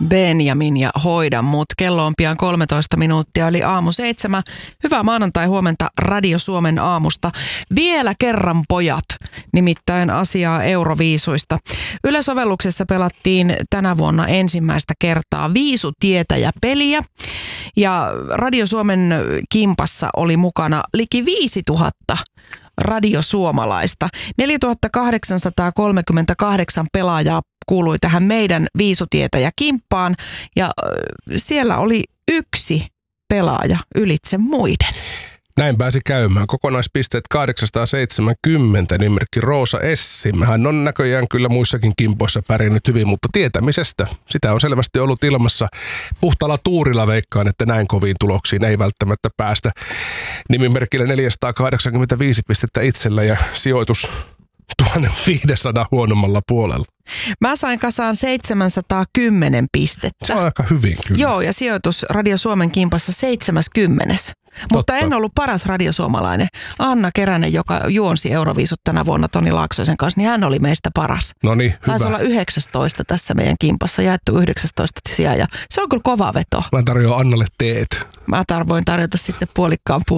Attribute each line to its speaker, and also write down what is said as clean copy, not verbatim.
Speaker 1: Benjamin ja Hoida mut. Kello on pian 13 minuuttia, eli aamu 7. Hyvää maanantai-huomenta Radio Suomen aamusta. Vielä kerran pojat, nimittäin asiaa Euroviisuista. Yle-sovelluksessa pelattiin tänä vuonna ensimmäistä kertaa Viisutietäjä-peliä. Ja Radio Suomen kimpassa oli mukana liki 5000 radiosuomalaista. 4838 pelaajaa kuului tähän meidän Viisutietäjä-kimppaan ja siellä oli yksi pelaaja ylitse muiden.
Speaker 2: Näin pääsi käymään. Kokonaispisteet 870, nimimerkki Roosa Essim. Hän on näköjään kyllä muissakin kimpoissa pärjännyt hyvin, mutta tietämisestä. Sitä on selvästi ollut ilmassa. Puhtaalla tuurilla veikkaan, että näin koviin tuloksiin ei välttämättä päästä. Nimimerkillä 485 pistettä itsellä ja sijoitus 1500 huonommalla puolella.
Speaker 1: Mä sain kasaan 710 pistettä.
Speaker 2: Se on aika hyvin kyllä.
Speaker 1: Joo, ja sijoitus Radio Suomen kimpassa 70. Mutta en ollut paras radiosuomalainen. Anna Keränen, joka juonsi Euroviisut tänä vuonna Toni Laaksosen kanssa, niin hän oli meistä paras.
Speaker 2: No niin, hyvä.
Speaker 1: Taisi olla 19 tässä meidän kimpassa, jaettu 19 sijaan ja se on kyllä kova veto.
Speaker 2: Mä tarjoan Annalle teet.
Speaker 1: Mä voin tarjota sitten puolikkaan